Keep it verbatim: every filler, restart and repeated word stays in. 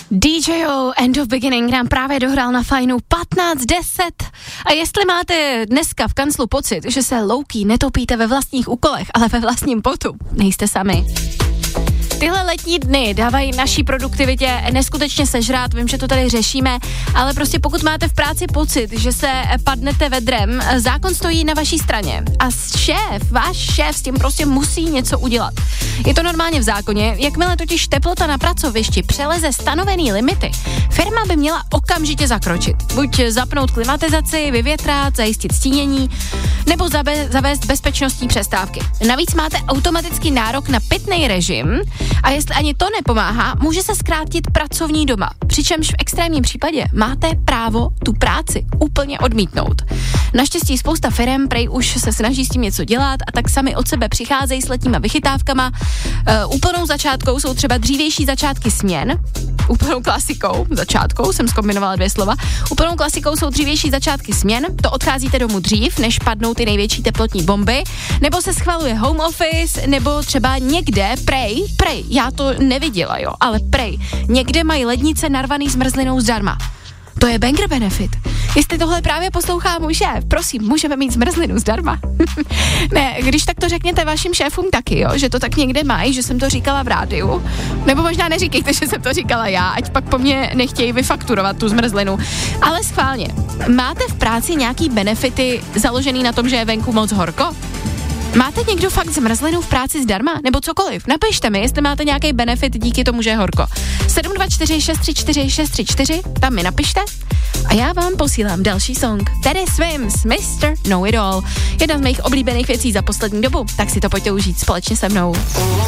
dý džej o End of Beginning nám právě dohrál na fajnu patnáct deset. A jestli máte dneska v kanclu pocit, že se low-key netopíte ve vlastních úkolech, ale ve vlastním potu, nejste sami. Tyhle letní dny dávají naší produktivitě neskutečně sežrát, vím, že to tady řešíme, ale prostě pokud máte v práci pocit, že se padnete vedrem, zákon stojí na vaší straně a šéf, váš šéf s tím prostě musí něco udělat. Je to normálně v zákoně, jakmile totiž teplota na pracovišti přeleze stanovený limity, firma by měla okamžitě zakročit. Buď zapnout klimatizaci, vyvětrat, zajistit stínění, nebo zabe- zavést bezpečnostní přestávky. Navíc máte automaticky nárok na pitný režim, a jestli ani to nepomáhá, může se zkrátit pracovní doba. Přičemž v extrémním případě máte právo tu práci úplně odmítnout. Naštěstí spousta firem prej už se snaží s tím něco dělat a tak sami od sebe přicházejí s letníma vychytávkama. E, úplnou začátkou jsou třeba dřívější začátky směn. Úplnou klasikou, začátkou jsem zkombinovala dvě slova, úplnou klasikou jsou dřívější začátky směn, to odcházíte domů dřív, než padnou ty největší teplotní bomby, nebo se schvaluje home office, nebo třeba někde, prej, prej, já to neviděla, jo, ale prej, někde mají lednice narvaný zmrzlinou zdarma. To je banger benefit. Jestli tohle právě poslouchá můj šéf, prosím, můžeme mít zmrzlinu zdarma. Ne, když tak to řekněte vašim šéfům taky, jo, že to tak někde mají, že jsem to říkala v rádiu. Nebo možná neříkejte, že jsem to říkala já, ať pak po mně nechtějí vyfakturovat tu zmrzlinu. Ale schválně, máte v práci nějaký benefity založený na tom, že je venku moc horko? Máte někdo fakt zmrzlinu v práci zdarma? Nebo cokoliv? Napište mi, jestli máte nějaký benefit díky tomu, že je horko. sedm dva čtyři šest tři čtyři šest tři čtyři, tam mi napište a já vám posílám další song. Teddy Swims, mister Know It All. Jedna z mých oblíbených věcí za poslední dobu, tak si to pojďte užít společně se mnou.